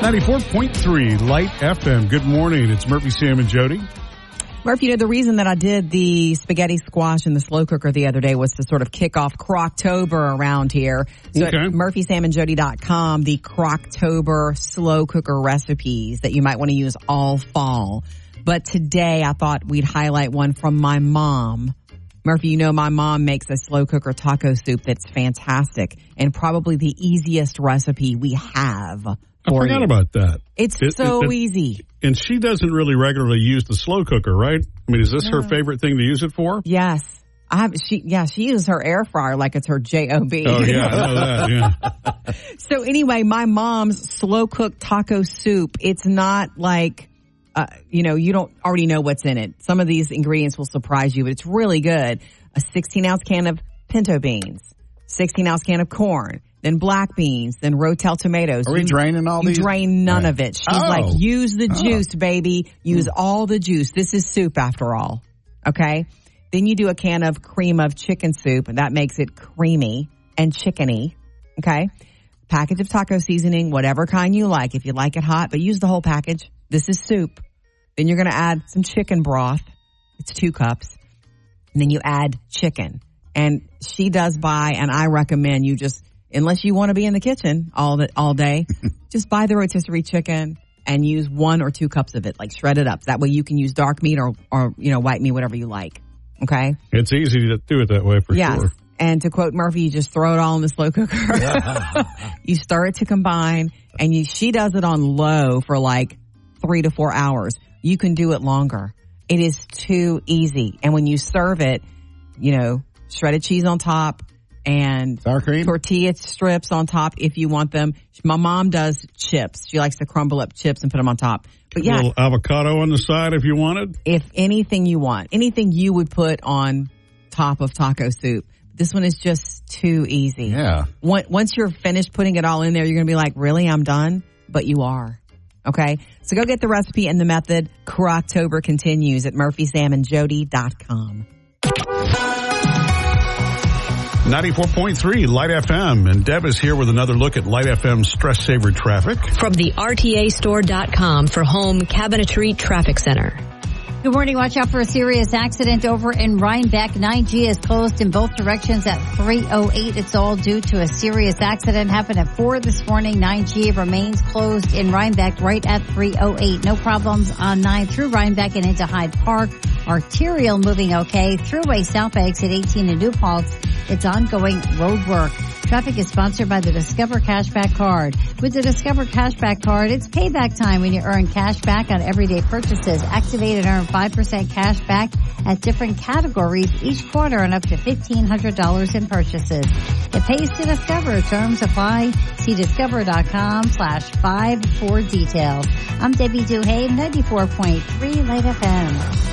94.3 Light FM. Good morning. It's Murphy, Sam, and Jody. Murphy, the reason that I did the spaghetti squash in the slow cooker the other day was to sort of kick off Croctober around here. So okay. At murphysamandjody.com, the Croctober slow cooker recipes that you might want to use all fall. But today I thought we'd highlight one from my mom. Murphy, you know my mom makes a slow cooker taco soup that's fantastic and probably the easiest recipe we have. I forgot about that. It's so easy. And she doesn't really regularly use the slow cooker, right? I mean, is this her favorite thing to use it for? Yes. She uses her air fryer like it's her job. Oh, yeah, I know that, yeah. So anyway, my mom's slow cooked taco soup, it's not like, you don't already know what's in it. Some of these ingredients will surprise you, but it's really good. A 16-ounce can of pinto beans, 16-ounce can of corn, then black beans, then Rotel tomatoes. Are we draining all these? You drain none of it. She's like, use the juice, baby. Use all the juice. This is soup after all. Okay? Then you do a can of cream of chicken soup, and that makes it creamy and chickeny. Okay? Package of taco seasoning, whatever kind you like. If you like it hot, but use the whole package. This is soup. Then you're going to add some chicken broth. It's 2 cups. And then you add chicken. And she does buy, and I recommend you just, unless you want to be in the kitchen all day, just buy the rotisserie chicken and use 1 or 2 cups of it, like shred it up. That way you can use dark meat or white meat, whatever you like. Okay? It's easy to do it that way for sure. And to quote Murphy, you just throw it all in the slow cooker. You stir it to combine, and she does it on low for like 3 to 4 hours. You can do it longer. It is too easy. And when you serve it, shredded cheese on top and sour cream, tortilla strips on top if you want them. My mom does chips. She likes to crumble up chips and put them on top. But a little avocado on the side if you wanted. If anything you want, anything you would put on top of taco soup. This one is just too easy. Yeah. Once you're finished putting it all in there, you're going to be like, really, I'm done? But you are. Okay? So go get the recipe and the method. Croctober continues at murphysamandjody.com. 94.3 Light FM, and Deb is here with another look at Light FM's Stress Saver Traffic. From the RTAstore.com for home cabinetry traffic center. Good morning. Watch out for a serious accident over in Rhinebeck. 9G is closed in both directions at 3:08. It's all due to a serious accident happened at 4 this morning. 9G remains closed in Rhinebeck right at 3:08. No problems on 9 through Rhinebeck and into Hyde Park. Arterial moving okay. Thruway south exit 18 in New Paltz. It's ongoing road work. Traffic is sponsored by the Discover Cashback Card. With the Discover Cashback Card, it's payback time when you earn cash back on everyday purchases. Activate and earn 5% cash back at different categories each quarter and up to $1,500 in purchases. It pays to Discover. Terms apply. See discover.com/5 for details. I'm Debbie Duhame, 94.3 Light FM.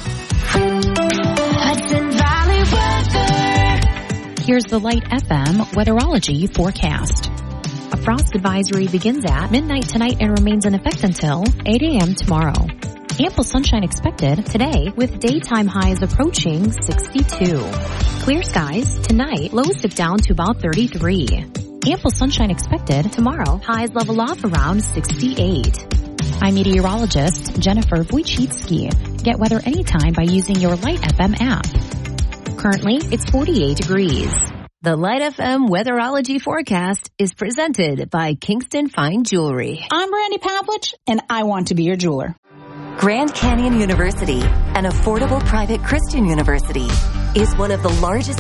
Hudson Valley weather. Here's the Light FM weatherology forecast. A frost advisory begins at midnight tonight and remains in effect until 8 a.m. tomorrow. Ample sunshine expected today with daytime highs approaching 62. Clear skies tonight, lows dip down to about 33. Ample sunshine expected tomorrow, highs level off around 68. I'm meteorologist Jennifer Wojcicki. Get weather anytime by using your Light FM app. Currently, it's 48 degrees. The Light FM weatherology forecast is presented by Kingston Fine Jewelry. I'm Brandy Pavlich, and I want to be your jeweler. Grand Canyon University, an affordable private Christian university, is one of the largest